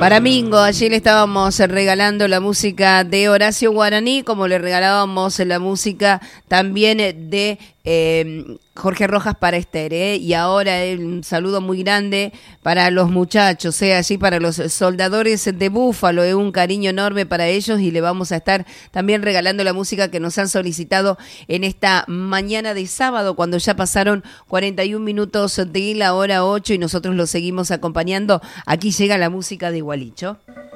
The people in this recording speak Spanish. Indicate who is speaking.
Speaker 1: Para Mingo, allí le estábamos regalando la música de Horacio Guaraní, como le regalábamos la música también de Jorge Rojas para Esther, y ahora un saludo muy grande para los muchachos, allí para los soldadores de Búfalo, un cariño enorme para ellos, y le vamos a estar también regalando la música que nos han solicitado en esta mañana de sábado, cuando ya pasaron 41 minutos de la hora 8 y nosotros los seguimos acompañando. Aquí llega la música de Gualicho.